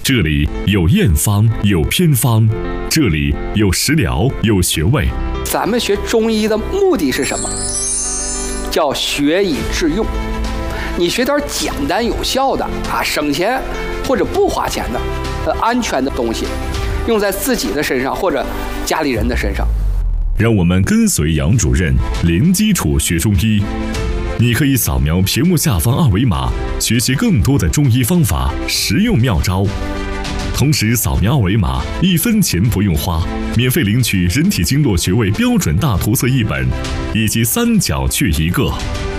这里有验方，有偏方，这里有食疗，有穴位。 咱们学中医的目的是什么？叫学以致用。你学点简单有效的省钱或者不花钱的安全的东西，用在自己的身上或者家里人的身上。 让我们跟随杨主任零基础学中医。你可以扫描屏幕下方二维码，学习更多的中医方法、实用妙招。同时扫描二维码，1分钱不用花，免费领取人体经络穴位标准大图册1本，以及3角穴1个。